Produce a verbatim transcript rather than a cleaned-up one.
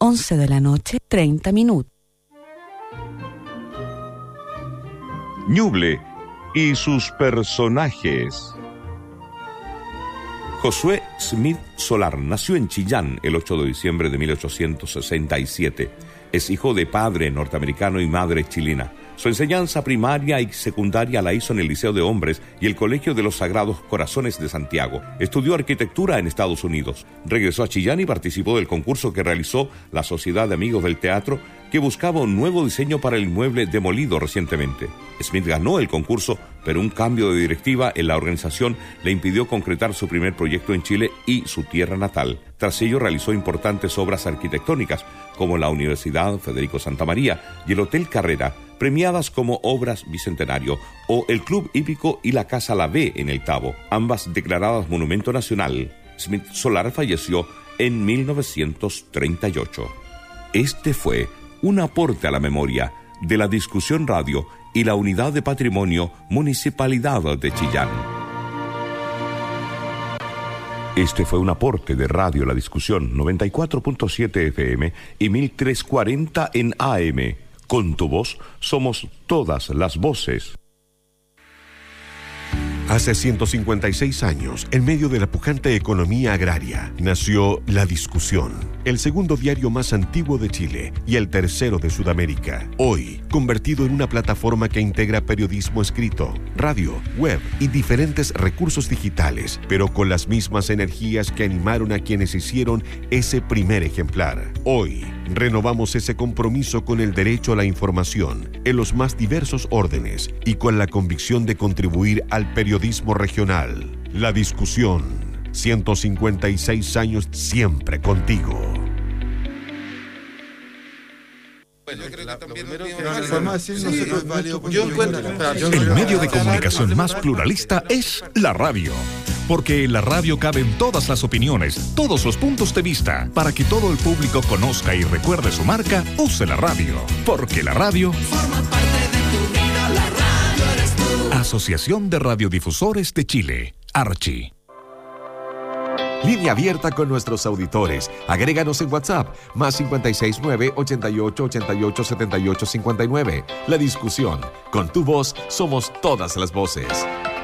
once de la noche, treinta minutos. Ñuble y sus personajes. Josué Smith Solar nació en Chillán el ocho de diciembre de mil ochocientos sesenta y siete. Es hijo de padre norteamericano y madre chilena. Su enseñanza primaria y secundaria la hizo en el Liceo de Hombres y el Colegio de los Sagrados Corazones de Santiago. Estudió arquitectura en Estados Unidos. Regresó a Chillán y participó del concurso que realizó la Sociedad de Amigos del Teatro, que buscaba un nuevo diseño para el inmueble demolido recientemente. Smith ganó el concurso, pero un cambio de directiva en la organización le impidió concretar su primer proyecto en Chile y su tierra natal. Tras ello realizó importantes obras arquitectónicas, como la Universidad Federico Santa María y el Hotel Carrera, premiadas como obras bicentenario, o el Club Hípico y la Casa La B en el Tabo, ambas declaradas Monumento Nacional. Smith Solar falleció en mil novecientos treinta y ocho. Este fue un aporte a la memoria de la Discusión Radio y la Unidad de Patrimonio Municipalidad de Chillán. Este fue un aporte de Radio La Discusión, noventa y cuatro punto siete F M y mil trescientos cuarenta en A M. Con tu voz somos todas las voces. Hace ciento cincuenta y seis años, en medio de la pujante economía agraria, nació La Discusión, el segundo diario más antiguo de Chile y el tercero de Sudamérica. Hoy, convertido en una plataforma que integra periodismo escrito, radio, web y diferentes recursos digitales, pero con las mismas energías que animaron a quienes hicieron ese primer ejemplar. Hoy, renovamos ese compromiso con el derecho a la información en los más diversos órdenes y con la convicción de contribuir al periodismo regional. La Discusión, ciento cincuenta y seis años siempre contigo. Bueno, yo creo que también el medio de comunicación más pluralista es la radio. Porque en la radio caben todas las opiniones, todos los puntos de vista. Para que todo el público conozca y recuerde su marca, use la radio. Porque la radio forma parte de tu vida, la radio eres tú. Asociación de Radiodifusores de Chile, Archi. Línea abierta con nuestros auditores. Agréganos en WhatsApp, más cinco seis nueve, ochenta y ocho, ochenta y ocho, setenta y ocho, cincuenta y nueve. La Discusión. Con tu voz somos todas las voces.